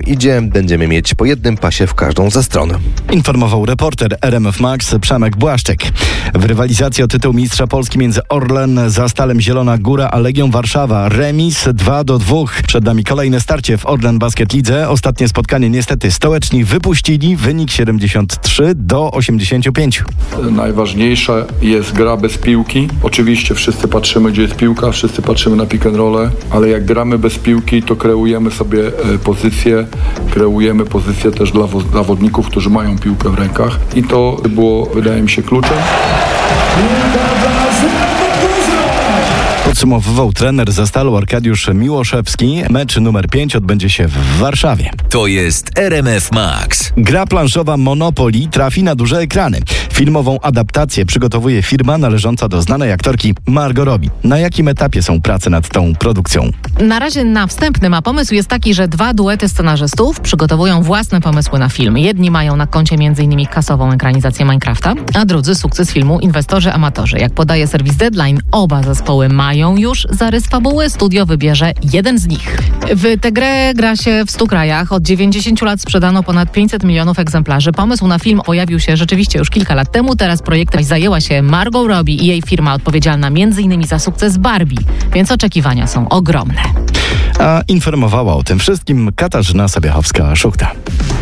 idzie, będziemy mieć po jednym pasie w każdą ze stron. Informował reporter RMF Max Przemek Błaszczyk. W rywalizacji o tytuł mistrza Polski między Orlen, Zastalem Zielona Góra a Legią Warszawa. Remis 2-2. Przed nami kolejne starcie w Orlen Basket Lidze. Ostatnie spotkanie niestety stołeczni wypuścili. Wynik 73-85. Najważniejsza jest gra bez piłki. Oczywiście wszyscy patrzymy, gdzie jest piłka, wszyscy patrzymy na pick and roll, ale jak gramy bez piłki, to kreujemy sobie pozycję też dla zawodników, którzy mają piłkę w rękach i to było, wydaje mi się, kluczem. Podsumowywał trener Zastalu Arkadiusz Miłoszewski. Mecz numer 5 odbędzie się w Warszawie. To jest RMF Max. Gra planszowa Monopoly trafi na duże ekrany. Filmową adaptację przygotowuje firma należąca do znanej aktorki Margot Robbie. Na jakim etapie są prace nad tą produkcją? Na razie na wstępnym, a pomysł jest taki, że 2 duety scenarzystów przygotowują własne pomysły na film. Jedni mają na koncie m.in. kasową ekranizację Minecrafta, a drudzy sukces filmu Inwestorzy Amatorzy. Jak podaje serwis Deadline, oba zespoły mają już zarys fabuły, studio wybierze jeden z nich. W tę grę gra się w 100 krajach. Od 90 lat sprzedano ponad 500 milionów egzemplarzy. Pomysł na film pojawił się rzeczywiście już kilka lat temu. Teraz projektem zajęła się Margot Robbie i jej firma odpowiedzialna m.in. za sukces Barbie, więc oczekiwania są ogromne. A informowała o tym wszystkim Katarzyna Sobiechowska-Szuchta.